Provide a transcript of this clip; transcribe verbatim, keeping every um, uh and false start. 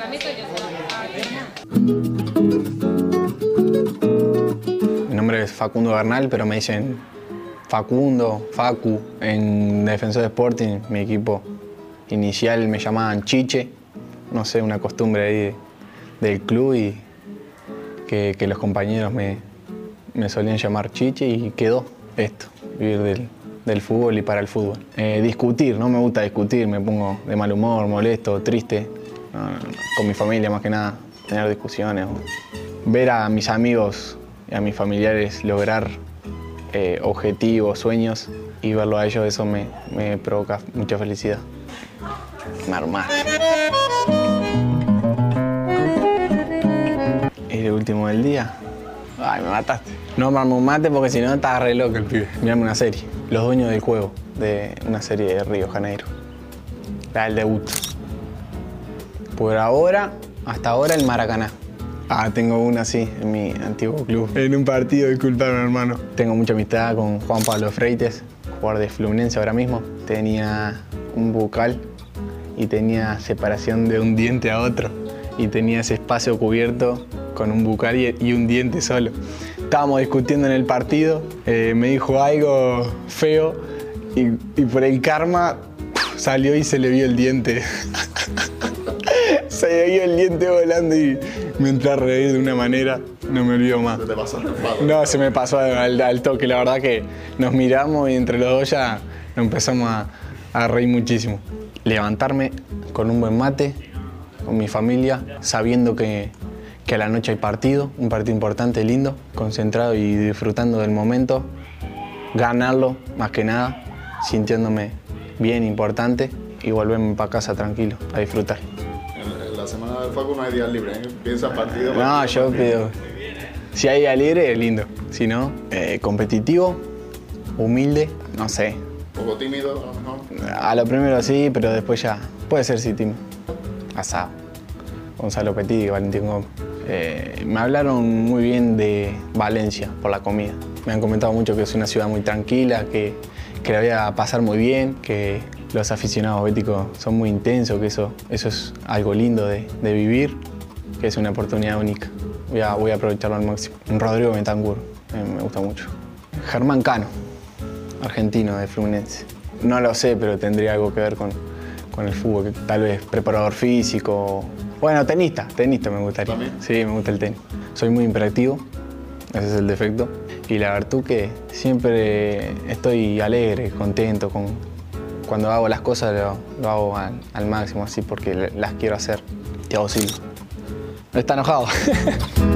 Mi nombre es Facundo Bernal, pero me dicen Facundo, Facu. En Defensor Sporting, mi equipo inicial, me llamaban Chiche. No sé, una costumbre ahí de, del club y que, que los compañeros me, me solían llamar Chiche y quedó esto, vivir del, del fútbol y para el fútbol. Eh, discutir, no me gusta discutir, me pongo de mal humor, molesto, triste. No, no, no. Con mi familia más que nada, tener discusiones. O ver a mis amigos y a mis familiares lograr eh, objetivos, sueños y verlo a ellos, eso me, me provoca mucha felicidad. Normal. ¿Y el último del día? Ay, me mataste. No me armo un mate porque si no estaba re loco el pibe. Mirame una serie. Los dueños del juego, de una serie de Río Janeiro. La del debut. Por ahora, hasta ahora el Maracaná. Ah, tengo una así, en mi antiguo club. En un partido, disculpame, hermano. Tengo mucha amistad con Juan Pablo Freites, jugador de Fluminense ahora mismo. Tenía un bucal y tenía separación de un diente a otro. Y tenía ese espacio cubierto con un bucal y, y un diente solo. Estábamos discutiendo en el partido, eh, me dijo algo feo y, y por el karma salió y se le vio el diente. Se le vio el diente volando y me entró a reír de una manera, no me olvido más. ¿Se te pasó? No, se me pasó al, al toque, la verdad que nos miramos y entre los dos ya nos empezamos a, a reír muchísimo. Levantarme con un buen mate, con mi familia, sabiendo que, que a la noche hay partido, un partido importante, lindo, concentrado y disfrutando del momento, ganarlo más que nada, sintiéndome bien, importante y volverme para casa tranquilo, a disfrutar. En la semana del Facu no hay días libres, ¿eh? ¿Piensas partido? No, partido, yo partido. pido, si hay día libre, es lindo, si no, eh, competitivo, humilde, no sé. ¿Un poco tímido a lo mejor? A lo primero sí, pero después ya, puede ser sí tímido. Asado. Gonzalo Petit y Valentín Gómez. Eh, me hablaron muy bien de Valencia por la comida. Me han comentado mucho que es una ciudad muy tranquila, que, que la voy a pasar muy bien, que los aficionados béticos son muy intensos, que eso, eso es algo lindo de, de vivir, que es una oportunidad única. Voy a, voy a aprovecharlo al máximo. Rodrigo Bentancur, eh, me gusta mucho. Germán Cano, argentino de Fluminense. No lo sé, pero tendría algo que ver con, con el fútbol, que tal vez preparador físico. Bueno, tenista, tenista me gustaría. ¿También? Sí, me gusta el tenis. Soy muy imperactivo, ese es el defecto. Y la virtud que siempre estoy alegre, contento. Con, cuando hago las cosas lo, lo hago al, al máximo, así porque las quiero hacer. Thiago Silva. No está enojado.